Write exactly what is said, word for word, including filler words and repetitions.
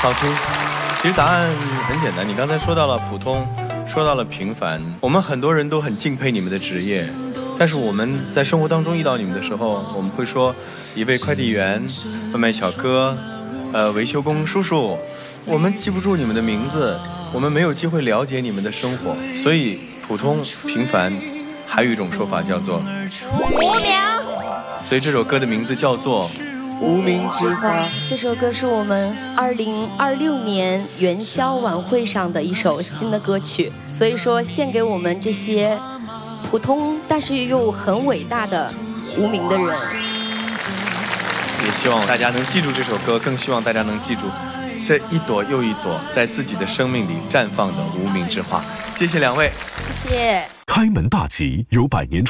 好听。其实答案很简单，你刚才说到了普通，说到了平凡，我们很多人都很敬佩你们的职业，但是我们在生活当中遇到你们的时候，我们会说一位快递员、外卖小哥、呃维修工叔叔，我们记不住你们的名字，我们没有机会了解你们的生活，所以普通平凡还有一种说法叫做无名。 所以这首歌的名字叫做无名之花。 这首歌是我们二零二六年元宵晚会上的一首新的歌曲，所以说献给我们这些普通但是又很伟大的无名的人。 也希望大家能记住这首歌，更希望大家能记住这一朵又一朵在自己的生命里绽放的无名之花。谢谢两位， 谢谢。 开门大吉，有百年